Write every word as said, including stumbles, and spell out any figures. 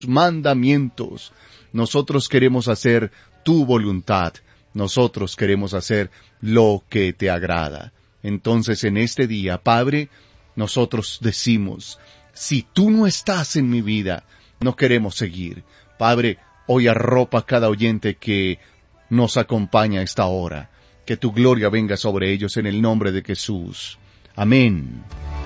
mandamientos. Nosotros queremos hacer tu voluntad. Nosotros queremos hacer lo que te agrada. Entonces, en este día, Padre, nosotros decimos, si tú no estás en mi vida, no queremos seguir. Padre, hoy arropa a cada oyente que nos acompaña a esta hora. Que tu gloria venga sobre ellos en el nombre de Jesús. Amén.